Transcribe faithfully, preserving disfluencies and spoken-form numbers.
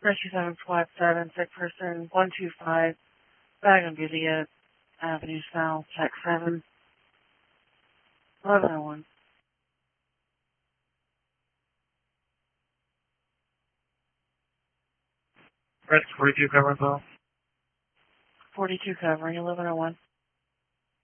Rescue seven five seven, sick person one two five, Bougainvillea Avenue South, check seven, eleven oh one. Rescue forty-two covering call. forty-two covering, eleven oh one.